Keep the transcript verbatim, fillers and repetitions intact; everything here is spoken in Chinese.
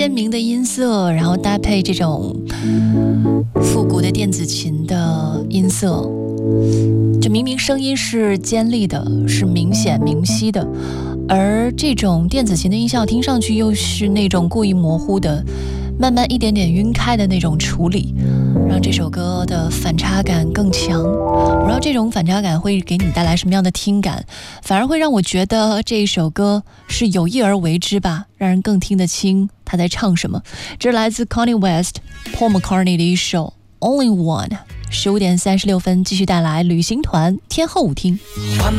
鲜明的音色，然后搭配这种复古的电子琴的音色，这明明声音是尖利的，是明显明晰的，而这种电子琴的音效听上去又是那种故意模糊的，慢慢一点点晕开的那种处理，让这首歌的反差感更强。不知道这种反差感会给你带来什么样的听感，反而会让我觉得这一首歌是有意而为之吧，让人更听得清他在唱什么。这是来自 Kanye West、Paul McCartney 的一首 Only One。十五点三十六分，继续带来旅行团天后舞厅。 One